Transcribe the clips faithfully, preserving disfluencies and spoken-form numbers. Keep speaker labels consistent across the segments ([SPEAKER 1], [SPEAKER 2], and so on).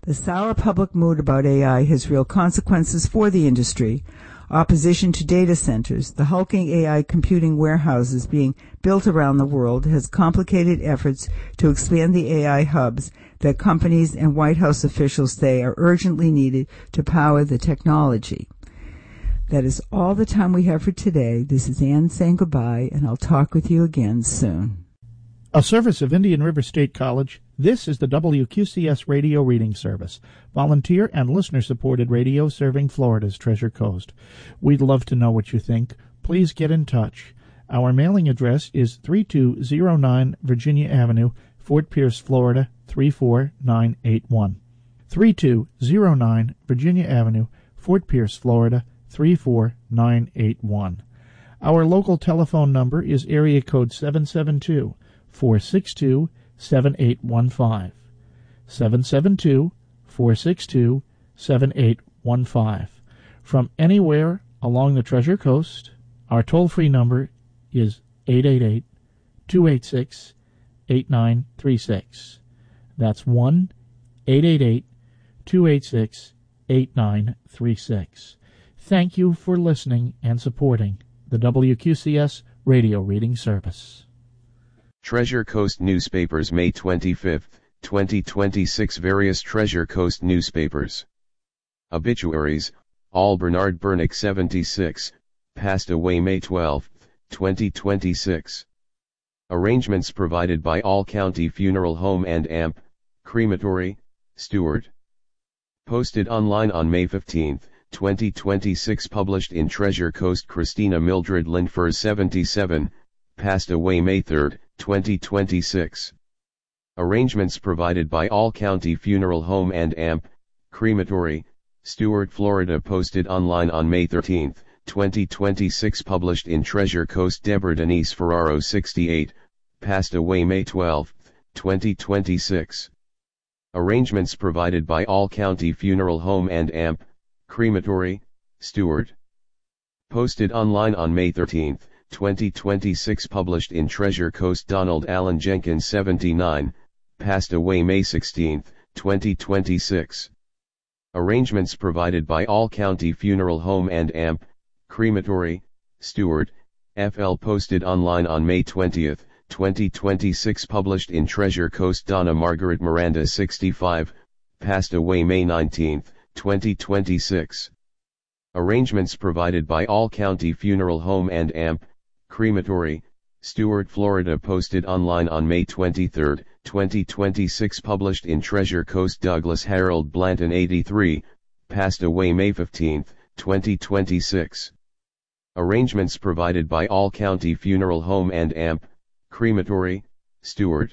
[SPEAKER 1] The sour public mood about A I has real consequences for the industry. Opposition to data centers, the hulking A I computing warehouses being built around the world, has complicated efforts to expand the A I hubs that companies and White House officials say are urgently needed to power the technology. That is all the time we have for today. This is Ann saying goodbye, and I'll talk with you again soon.
[SPEAKER 2] A service of Indian River State College, this is the W Q C S Radio Reading Service, volunteer and listener-supported radio serving Florida's Treasure Coast. We'd love to know what you think. Please get in touch. Our mailing address is three two zero nine Virginia Avenue, Fort Pierce, Florida, three four nine eight one. three two zero nine Virginia Avenue, Fort Pierce, Florida, three four nine eight one. Our local telephone number is area code seven seven two, four six two, seven eight one five. seven seven two, four six two, seven eight one five. From anywhere along the Treasure Coast, our toll-free number is eight eight eight, two eight six, eight nine three six. That's one eight eight eight, two eight six, eight nine three six. Thank you for listening and supporting the W Q C S Radio Reading Service.
[SPEAKER 3] Treasure Coast Newspapers, May twenty-fifth, twenty twenty-six. Various Treasure Coast newspapers. Obituaries. All Bernard Bernick, seventy-six, passed away May twelfth, twenty twenty-six. Arrangements provided by All County Funeral Home and A M P, Crematory, Stuart. Posted online on May fifteenth, twenty twenty-six. Published in Treasure Coast. Christina Mildred Linfors, seventy-seven, passed away May third, twenty twenty-six. Arrangements provided by All County Funeral Home and A M P, Crematory, Stuart, Florida. Posted online on May thirteenth, twenty twenty-six. Published in Treasure Coast. Deborah Denise Ferraro, sixty-eight, passed away May twelfth, twenty twenty-six. Arrangements provided by All County Funeral Home and A M P, Crematory, Stuart. Posted online on May thirteenth, twenty twenty-six. Published in Treasure Coast. Donald Allen Jenkins, seventy-nine, passed away May sixteenth, twenty twenty-six. Arrangements provided by All County Funeral Home and A M P, Crematory, Stuart, F L. Posted online on May twentieth, twenty twenty-six. Published in Treasure Coast. Donna Margaret Miranda, sixty-five, passed away May nineteenth, twenty twenty-six. Arrangements provided by All County Funeral Home and A M P, Crematory, Stuart, Florida. Posted online on May twenty-third, twenty twenty-six. Published in Treasure Coast. Douglas Harold Blanton, eighty-three, passed away May fifteenth, twenty twenty-six. Arrangements provided by All County Funeral Home and A M P, Crematory, Stuart.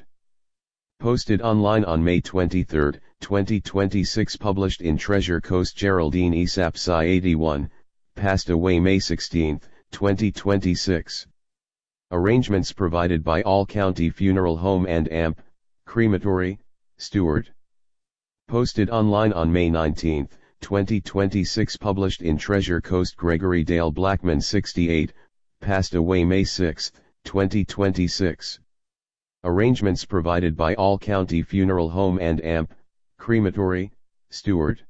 [SPEAKER 3] Posted online on May twenty-third, twenty twenty-six. Published in Treasure Coast. Geraldine E. Sapsai, eighty-one, passed away May sixteenth, twenty twenty-six. Arrangements provided by All County Funeral Home and A M P, Crematory, Stuart. Posted online on May nineteenth, twenty twenty-six. Published in Treasure Coast. Gregory Dale Blackman, sixty-eight, passed away May sixth, twenty twenty-six. Arrangements provided by All County Funeral Home and A M P, Crematory, Stuart.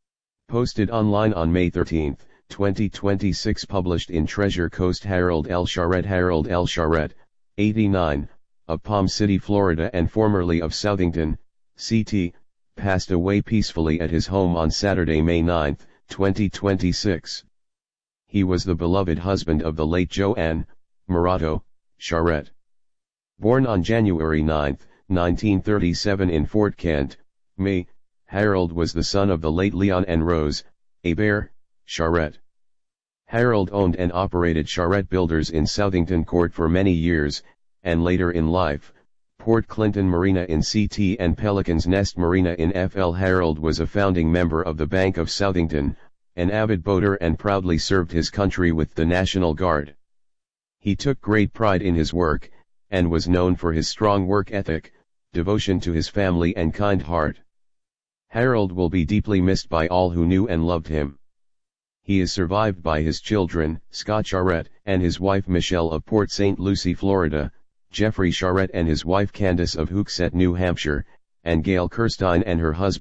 [SPEAKER 3] Posted online on May thirteenth, twenty twenty-six. Published in Treasure Coast. Harold L. Charette Harold L. Charette, eighty-nine, of Palm City, Florida and formerly of Southington, C T, passed away peacefully at his home on Saturday, May ninth, twenty twenty-six. He was the beloved husband of the late Joanne Morato Charette. Born on January ninth, nineteen thirty-seven in Fort Kent, Maine, Harold was the son of the late Leon and Rose Hebert Charette. Harold owned and operated Charette Builders in Southington Court for many years, and later in life, Port Clinton Marina in C T and Pelican's Nest Marina in F L. Harold was a founding member of the Bank of Southington, an avid boater, and proudly served his country with the National Guard. He took great pride in his work, and was known for his strong work ethic, devotion to his family and kind heart. Harold will be deeply missed by all who knew and loved him. He is survived by his children, Scott Charette, and his wife Michelle of Port Saint Lucie, Florida, Jeffrey Charette and his wife Candace of Hooksett, New Hampshire, and Gail Kirstein and her husband.